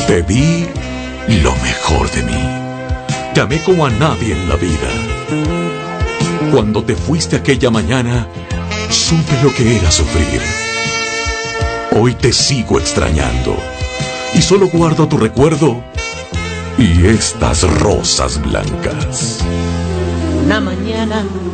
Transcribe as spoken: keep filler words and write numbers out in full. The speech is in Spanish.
Te di lo mejor de mí. Te amé como a nadie en la vida. Cuando te fuiste aquella mañana, supe lo que era sufrir. Hoy te sigo extrañando y solo guardo tu recuerdo y estas rosas blancas. Una mañana